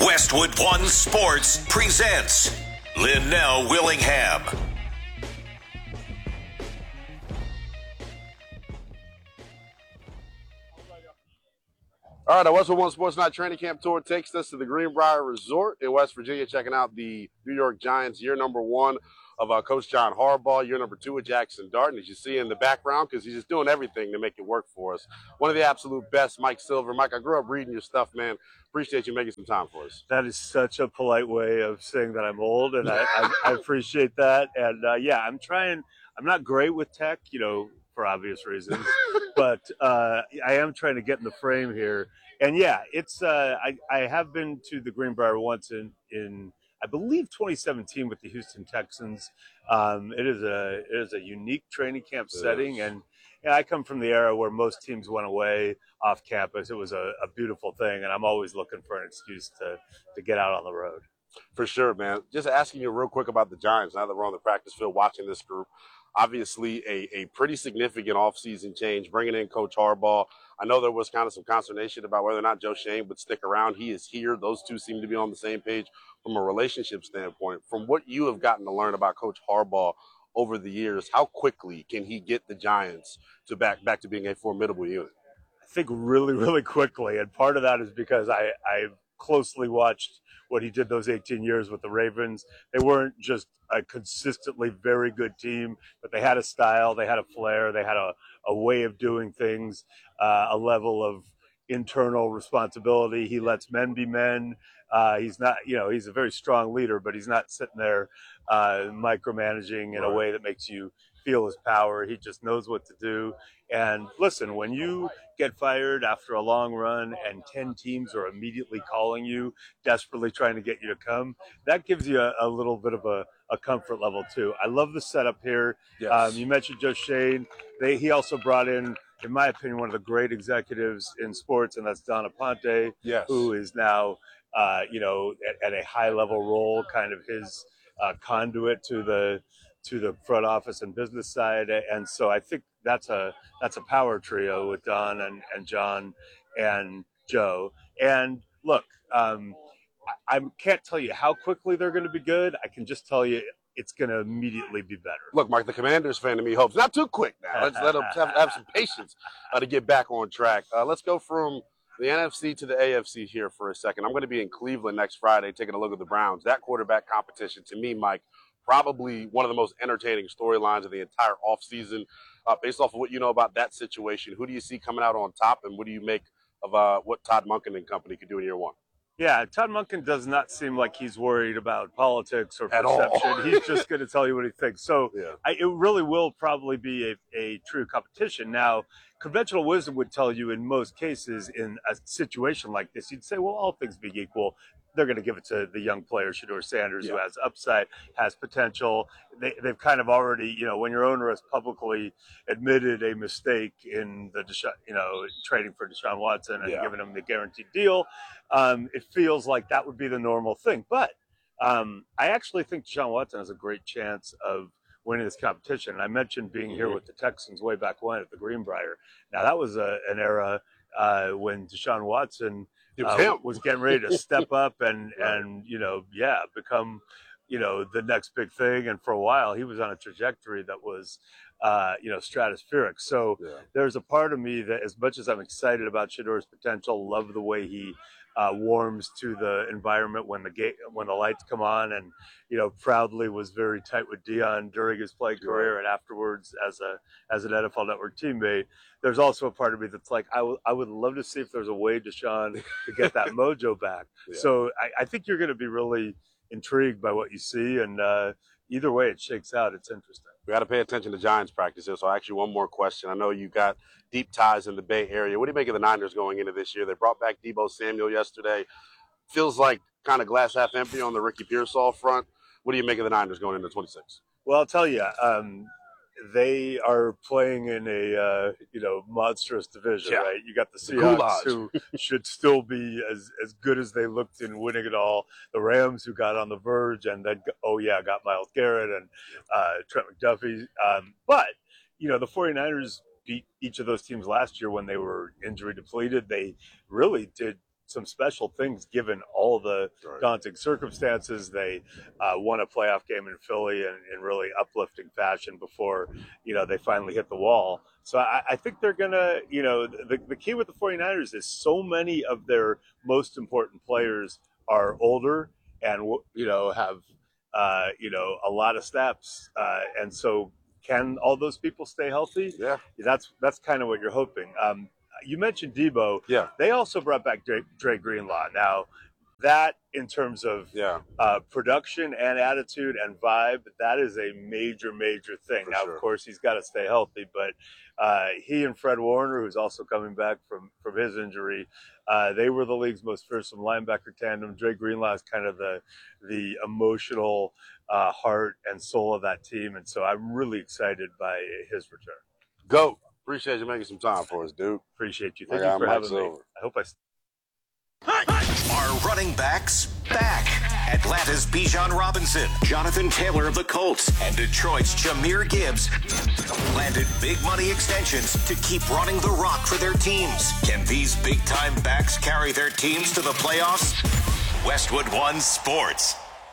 Westwood One Sports presents Linnell Willingham. All right, our Westwood One Sports Night training camp tour takes us to the Greenbrier Resort in West Virginia, checking out the New York Giants, year number one of Coach John Harbaugh, year number two of Jackson Dart. As you see in the background, because he's just doing everything to make it work for us. One of the absolute best, Mike Silver. Mike, I grew up reading your stuff, man. Appreciate you making some time for us. That is such a polite way of saying that I'm old, and I appreciate that. And yeah, I'm not great with tech, for obvious reasons, but I am trying to get in the frame here. And yeah, it's I have been to the Greenbrier once in I believe 2017 with the Houston Texans. It is a unique training camp setting, and yeah, I come from the era where most teams went away off campus. It was a beautiful thing, and I'm always looking for an excuse to get out on the road. For sure, man. Just asking you real quick about the Giants, now that we're on the practice field watching this group. Obviously, a pretty significant offseason change, bringing in Coach Harbaugh. I know there was kind of some consternation about whether or not Joe Schoen would stick around. He is here. Those two seem to be on the same page from a relationship standpoint. From what you have gotten to learn about Coach Harbaugh over the years, how quickly can he get the Giants to back to being a formidable unit? I think really, really quickly, and part of that is because I've closely watched what he did those 18 years with the Ravens. They weren't just a consistently very good team, but they had a style, they had a flair, they had a way of doing things, a level of internal responsibility. He lets men be men. He's not, he's a very strong leader, but he's not sitting there micromanaging in a way that makes you feel his power. He just knows what to do. And listen, when you get fired after a long run and 10 teams are immediately calling you, desperately trying to get you to come, that gives you a little bit of a comfort level too. I love the setup here. Yes. You mentioned Joe Schoen. He also brought in my opinion, one of the great executives in sports, and that's Don Aponte, who is now, at a high level role, kind of his conduit to the front office and business side. And so I think that's a power trio with Don and John and Joe. And look, I can't tell you how quickly they're going to be good. I can just tell you it's going to immediately be better. Look, Mike, the Commanders fan to me hopes not too quick now. Let's let them have some patience to get back on track. Let's go from the NFC to the AFC here for a second. I'm going to be in Cleveland next Friday taking a look at the Browns. That quarterback competition, to me, Mike, probably one of the most entertaining storylines of the entire offseason. Based off of what you know about that situation, who do you see coming out on top, and what do you make of what Todd Monken and company could do in year one? Yeah, Todd Monken does not seem like he's worried about politics or At perception. all. He's just going to tell you what he thinks. So Yeah. it really will probably be a true competition. Now, conventional wisdom would tell you in most cases in a situation like this, you'd say, well, all things being equal, they're going to give it to the young player, Shedeur Sanders, who has upside, has potential. They've kind of already, when your owner has publicly admitted a mistake in the, trading for Deshaun Watson and giving him the guaranteed deal, it feels like that would be the normal thing. But I actually think Deshaun Watson has a great chance of winning this competition. And I mentioned being here with the Texans way back when at the Greenbrier. Now, that was an era when Deshaun Watson was getting ready to step up and become, the next big thing. And for a while, he was on a trajectory that was, stratospheric. So there's a part of me that, as much as I'm excited about Shedeur's potential, love the way he warms to the environment when the lights come on, and proudly was very tight with Dion during his playing career and afterwards as an NFL Network teammate. There's also a part of me that's like, I would love to see if there's a way, Deshaun, to get that mojo back. So I think you're going to be really intrigued by what you see, and either way it shakes out, it's interesting. We got to pay attention to Giants practice here, so I'll ask you one more question. I know you got deep ties in the Bay Area. What do you make of the Niners going into this year? They brought back Deebo Samuel yesterday. Feels like kind of glass half empty on the Ricky Pearsall front. What do you make of the Niners going into 26? Well, I'll tell you, they are playing in a monstrous division, right? You got the Seahawks, who should still be as good as they looked in winning it all. The Rams, who got on the verge and then got Myles Garrett and Trent McDuffie. But the 49ers beat each of those teams last year when they were injury depleted. They really did some special things given all the daunting circumstances. They won a playoff game in Philly in really uplifting fashion before, they finally hit the wall. So I think they're going to, the key with the 49ers is so many of their most important players are older and, have, a lot of steps. And so can all those people stay healthy? Yeah. That's kind of what you're hoping. You mentioned Debo. Yeah. They also brought back Dre Greenlaw. Now, that in terms of production and attitude and vibe, that is a major, major thing. For now, sure. Of course, he's got to stay healthy, but he and Fred Warner, who's also coming back from his injury, they were the league's most fearsome linebacker tandem. Dre Greenlaw is kind of the emotional heart and soul of that team, and so I'm really excited by his return. Go. Appreciate you making some time for us, dude. Appreciate you. Thank you for having me. I hope Our running backs back. Atlanta's Bijan Robinson, Jonathan Taylor of the Colts, and Detroit's Jahmyr Gibbs landed big money extensions to keep running the rock for their teams. Can these big-time backs carry their teams to the playoffs? Westwood One Sports.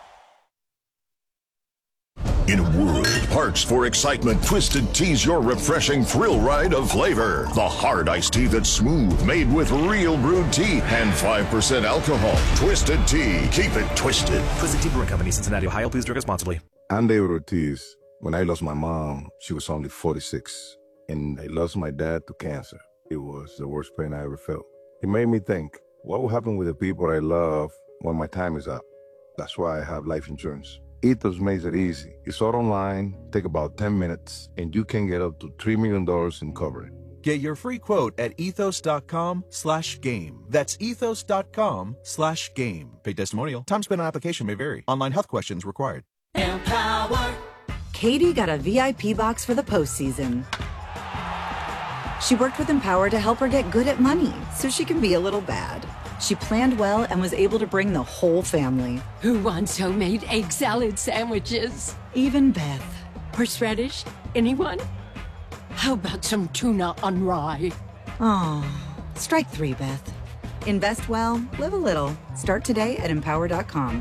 In a world parched for excitement, Twisted Tea's your refreshing thrill ride of flavor. The hard iced tea that's smooth, made with real brewed tea and 5% alcohol. Twisted Tea. Keep it twisted. Twisted Tea Brewing Company, Cincinnati, Ohio. Please drink responsibly. I'm David Ortiz. When I lost my mom, she was only 46. And I lost my dad to cancer. It was the worst pain I ever felt. It made me think, what will happen with the people I love when my time is up? That's why I have life insurance. Ethos makes it easy. It's all online, take about 10 minutes, and you can get up to $3 million in coverage. Get your free quote at ethos.com/game. That's ethos.com/game. Paid testimonial. Time spent on application may vary. Online health questions required. Empower. Katie got a VIP box for the postseason. She worked with Empower to help her get good at money so she can be a little bad. She planned well and was able to bring the whole family. Who wants homemade egg salad sandwiches? Even Beth. Horseradish? Anyone? How about some tuna on rye? Oh, strike 3, Beth. Invest well, live a little. Start today at Empower.com.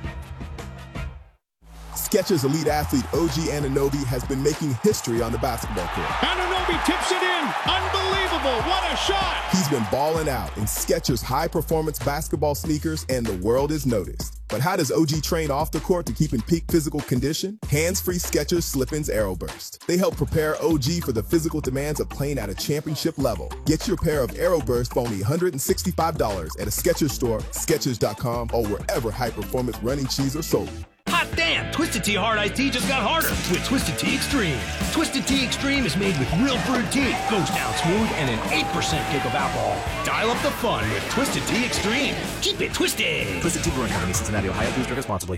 Skechers elite athlete OG Anunoby has been making history on the basketball court. Anunoby tips it in. Unbelievable. What a shot. He's been balling out in Skechers high-performance basketball sneakers, and the world is noticed. But how does OG train off the court to keep in peak physical condition? Hands-free Skechers Slip-ins Aeroburst. They help prepare OG for the physical demands of playing at a championship level. Get your pair of Aeroburst for only $165 at a Skechers store, Skechers.com, or wherever high-performance running shoes are sold. Hot damn! Twisted Tea Hard Iced Tea just got harder with Twisted Tea Extreme. Twisted Tea Extreme is made with real brewed tea, goes down smooth, and an 8% kick of alcohol. Dial up the fun with Twisted Tea Extreme. Keep it twisted. Twisted Tea Brewing Company, Cincinnati, Ohio. Please drink responsibly.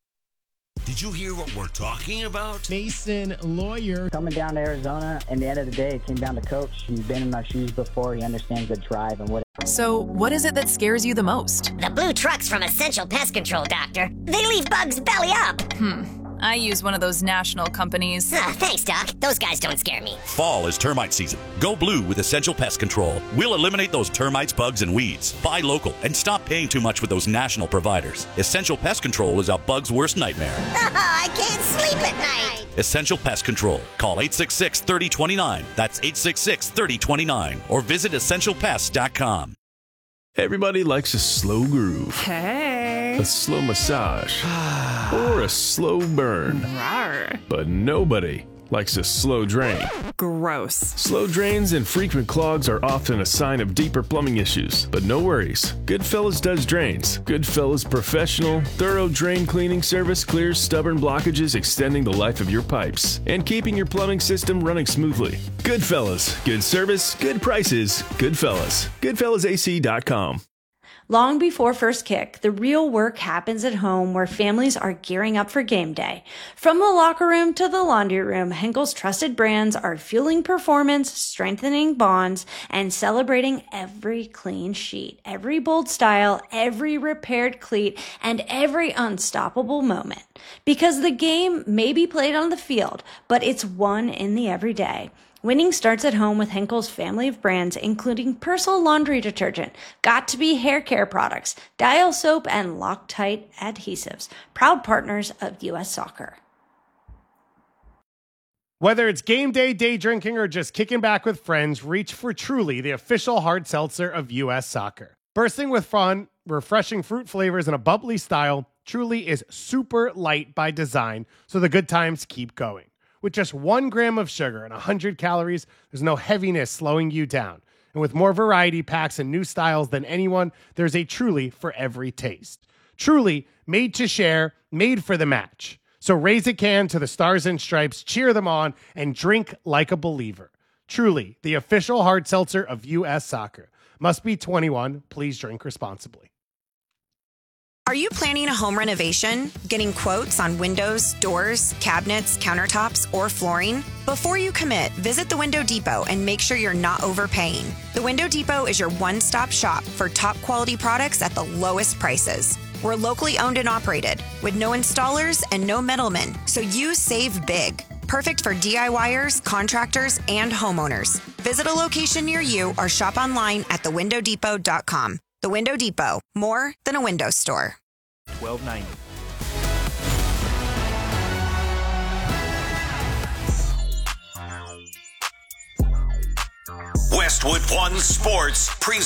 Did you hear what we're talking about? Mason Lawyer. Coming down to Arizona, and the end of the day, it came down to coach. He's been in my shoes before. He understands the drive and what. So, what is it that scares you the most? The blue trucks from Essential Pest Control, Doctor. They leave bugs belly up. I use one of those national companies. Thanks, Doc. Those guys don't scare me. Fall is termite season. Go blue with Essential Pest Control. We'll eliminate those termites, bugs, and weeds. Buy local and stop paying too much with those national providers. Essential Pest Control is a bug's worst nightmare. I can't sleep at night. Essential Pest Control. Call 866-3029. That's 866-3029. Or visit essentialpest.com. Everybody likes a slow groove. Hey. A slow massage. Or a slow burn. Rawr. But nobody likes a slow drain. Gross. Slow drains and frequent clogs are often a sign of deeper plumbing issues. But no worries. Goodfellas does drains. Goodfellas professional, thorough drain cleaning service clears stubborn blockages, extending the life of your pipes and keeping your plumbing system running smoothly. Goodfellas. Good service, good prices. Goodfellas. GoodfellasAC.com. Long before first kick, the real work happens at home where families are gearing up for game day. From the locker room to the laundry room, Henkel's trusted brands are fueling performance, strengthening bonds, and celebrating every clean sheet, every bold style, every repaired cleat, and every unstoppable moment. Because the game may be played on the field, but it's won in the everyday. Winning starts at home with Henkel's family of brands, including Persil laundry detergent, Got2b hair care products, Dial soap, and Loctite adhesives, proud partners of U.S. Soccer. Whether it's game day, day drinking, or just kicking back with friends, reach for Truly, the official hard seltzer of U.S. Soccer. Bursting with fun, refreshing fruit flavors, and a bubbly style, Truly is super light by design, so the good times keep going. With just 1 gram of sugar and 100 calories, there's no heaviness slowing you down. And with more variety packs and new styles than anyone, there's a Truly for every taste. Truly, made to share, made for the match. So raise a can to the Stars and Stripes, cheer them on, and drink like a believer. Truly, the official hard seltzer of U.S. Soccer. Must be 21. Please drink responsibly. Are you planning a home renovation? Getting quotes on windows, doors, cabinets, countertops, or flooring? Before you commit, visit the Window Depot and make sure you're not overpaying. The Window Depot is your one-stop shop for top quality products at the lowest prices. We're locally owned and operated with no installers and no middlemen, so you save big. Perfect for DIYers, contractors, and homeowners. Visit a location near you or shop online at thewindowdepot.com. The Window Depot, more than a window store. $12.90. Westwood One Sports